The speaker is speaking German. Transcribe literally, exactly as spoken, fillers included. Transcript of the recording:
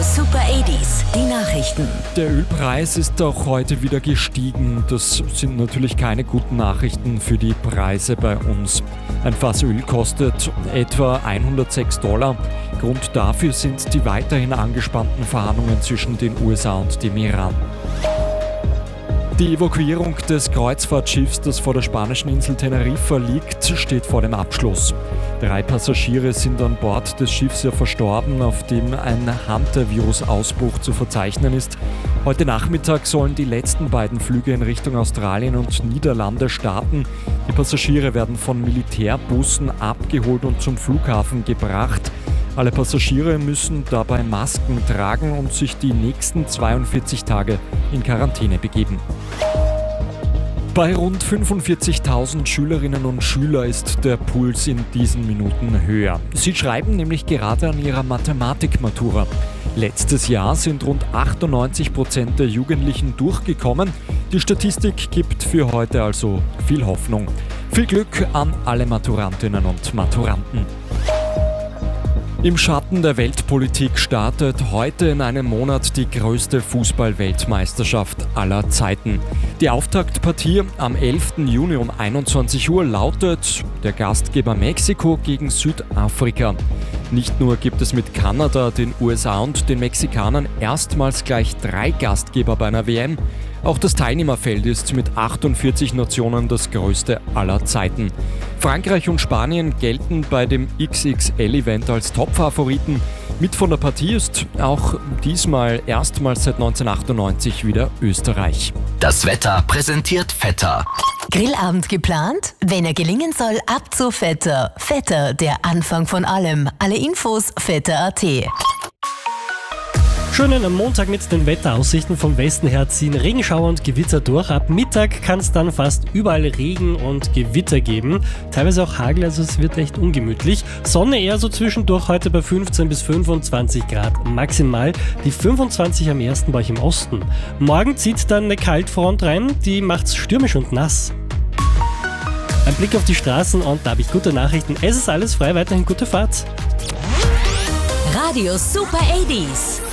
Super achtziger, die Nachrichten. Der Ölpreis ist auch heute wieder gestiegen. Das sind natürlich keine guten Nachrichten für die Preise bei uns. Ein Fass Öl kostet etwa hundertsechs Dollar. Grund dafür sind die weiterhin angespannten Verhandlungen zwischen den U S A und dem Iran. Die Evakuierung des Kreuzfahrtschiffs, das vor der spanischen Insel Teneriffa liegt, steht vor dem Abschluss. Drei Passagiere sind an Bord des Schiffs ja verstorben, auf dem ein Hunter-Virus-Ausbruch zu verzeichnen ist. Heute Nachmittag sollen die letzten beiden Flüge in Richtung Australien und Niederlande starten. Die Passagiere werden von Militärbussen abgeholt und zum Flughafen gebracht. Alle Passagiere müssen dabei Masken tragen und sich die nächsten zweiundvierzig Tage in Quarantäne begeben. Bei rund fünfundvierzigtausend Schülerinnen und Schülern ist der Puls in diesen Minuten höher. Sie schreiben nämlich gerade an ihrer Mathematikmatura. Letztes Jahr sind rund achtundneunzig Prozent der Jugendlichen durchgekommen. Die Statistik gibt für heute also viel Hoffnung. Viel Glück an alle Maturantinnen und Maturanten. Im Schatten der Weltpolitik startet heute in einem Monat die größte Fußball-Weltmeisterschaft aller Zeiten. Die Auftaktpartie am elften Juni um einundzwanzig Uhr lautet der Gastgeber Mexiko gegen Südafrika. Nicht nur gibt es mit Kanada, den U S A und den Mexikanern erstmals gleich drei Gastgeber bei einer W M, auch das Teilnehmerfeld ist mit achtundvierzig Nationen das größte aller Zeiten. Frankreich und Spanien gelten bei dem X X L-Event als Top-Favoriten. Mit von der Partie ist auch diesmal erstmals seit neunzehnhundertachtundneunzig wieder Österreich. Das Wetter präsentiert Vetter. Grillabend geplant? Wenn er gelingen soll, ab zu Vetter. Vetter, der Anfang von allem. Alle Infos vetter punkt a t. Schönen am Montag mit den Wetteraussichten vom Westen her ziehen Regenschauer und Gewitter durch. Ab Mittag kann es dann fast überall Regen und Gewitter geben. Teilweise auch Hagel, also es wird echt ungemütlich. Sonne eher so zwischendurch heute bei fünfzehn bis fünfundzwanzig Grad maximal. Die fünfundzwanzig am ersten bei euch im Osten. Morgen zieht dann eine Kaltfront rein, die macht's stürmisch und nass. Ein Blick auf die Straßen und da habe ich gute Nachrichten. Es ist alles frei, weiterhin gute Fahrt. Radio Super achtziger.